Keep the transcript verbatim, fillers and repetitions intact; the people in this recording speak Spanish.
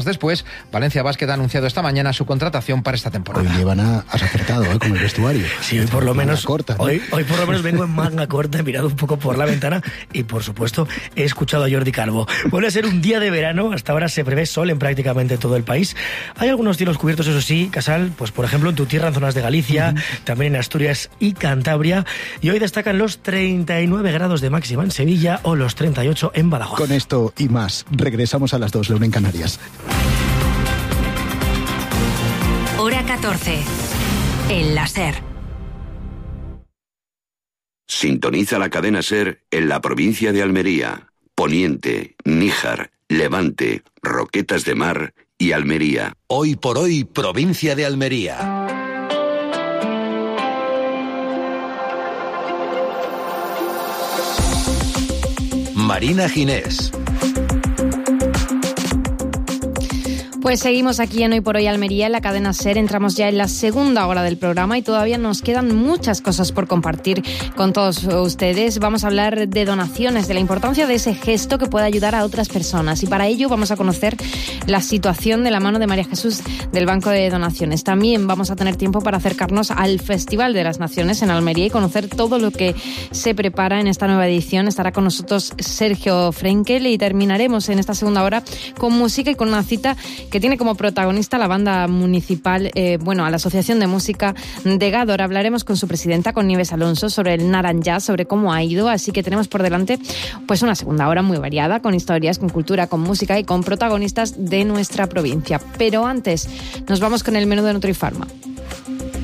Después, Valencia Basket ha anunciado esta mañana su contratación para esta temporada. Hoy llevan a, has acertado, ¿eh? Con el vestuario. Sí, hoy por lo menos corta, ¿no? hoy, hoy por lo menos vengo en manga corta, he mirado un poco por la ventana y por supuesto he escuchado a Jordi Calvo. Vuelve a ser un día de verano, hasta ahora se prevé sol en prácticamente todo el país. Hay algunos cielos cubiertos, eso sí, Casal, pues por ejemplo en tu tierra, en zonas de Galicia, uh-huh. también en Asturias y Cantabria, y hoy destacan los treinta y nueve grados de máxima en Sevilla o los treinta y ocho en Badajoz. Con esto y más, regresamos a las dos, la una en Canarias. Hora catorce. El la SER. Sintoniza la cadena SER en la provincia de Almería, Poniente, Níjar, Levante, Roquetas de Mar y Almería. Hoy por hoy, provincia de Almería. Marina Ginés. Pues seguimos aquí en Hoy por Hoy Almería, en la cadena SER. Entramos ya en la segunda hora del programa y todavía nos quedan muchas cosas por compartir con todos ustedes. Vamos a hablar de donaciones, de la importancia de ese gesto que puede ayudar a otras personas. Y para ello vamos a conocer la situación de la mano de María Jesús del Banco de Donaciones. También vamos a tener tiempo para acercarnos al Festival de las Naciones en Almería y conocer todo lo que se prepara en esta nueva edición. Estará con nosotros Sergio Frenkel y terminaremos en esta segunda hora con música y con una cita que tiene como protagonista la banda municipal, eh, bueno, a la Asociación de Música de Gádor. Hablaremos con su presidenta, con Nieves Alonso, sobre el Naranja, sobre cómo ha ido, así que tenemos por delante pues una segunda hora muy variada, con historias, con cultura, con música y con protagonistas de nuestra provincia. Pero antes, nos vamos con el menú de Nutrifarma.